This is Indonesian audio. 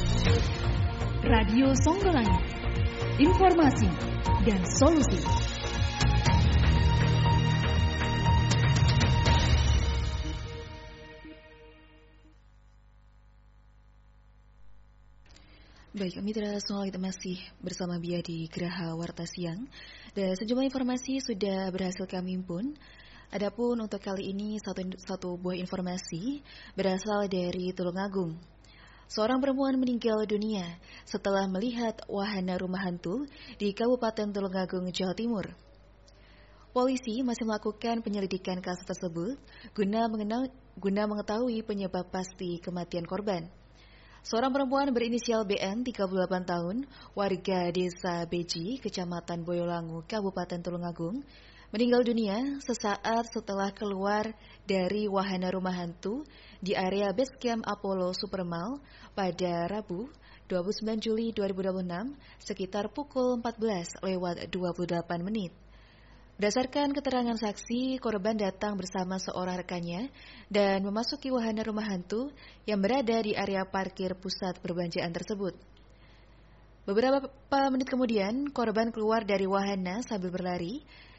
Radio Songgolangit, informasi dan solusi. Baik, mitra Songgolangit masih bersama Bia di Geraha Warta Siang. Dan sejumlah informasi sudah berhasil kami himpun. Adapun untuk kali ini satu buah informasi berasal dari Tulungagung. Seorang perempuan meninggal dunia setelah melihat wahana rumah hantu di Kabupaten Tulungagung, Jawa Timur. Polisi masih melakukan penyelidikan kasus tersebut guna mengetahui penyebab pasti kematian korban. Seorang perempuan berinisial BN, 38 tahun, warga Desa Beji, Kecamatan Boyolangu, Kabupaten Tulungagung, meninggal dunia sesaat setelah keluar dari wahana rumah hantu di area Base Camp Apollo Supermall pada Rabu 29 Juli 2026 sekitar pukul 14:28. Berdasarkan keterangan saksi, korban datang bersama seorang rekannya dan memasuki wahana rumah hantu yang berada di area parkir pusat perbelanjaan tersebut. Beberapa menit kemudian, korban keluar dari wahana sambil berlari